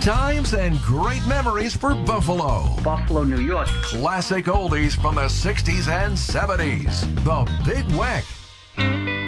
times and great memories for Buffalo. Buffalo, New York. Classic oldies from the 60s and 70s. The Big Weck.